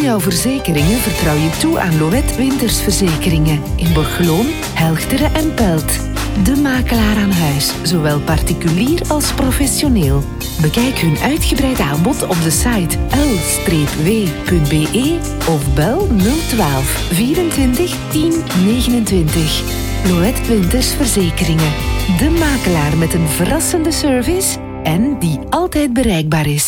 jouw verzekeringen vertrouw je toe aan Loët Wintersverzekeringen in Borgeloon, Helchteren en Pelt. De makelaar aan huis, zowel particulier als professioneel. Bekijk hun uitgebreid aanbod op de site l-w.be of bel 012 24 10 29. Loët Wintersverzekeringen. De makelaar met een verrassende service en die altijd bereikbaar is.